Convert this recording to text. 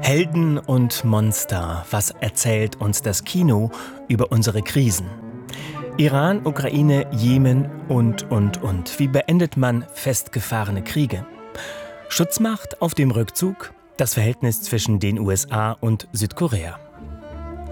Helden und Monster, was erzählt uns das Kino über unsere Krisen? Iran, Ukraine, Jemen und. Wie beendet man festgefahrene Kriege? Schutzmacht auf dem Rückzug? Das Verhältnis zwischen den USA und Südkorea.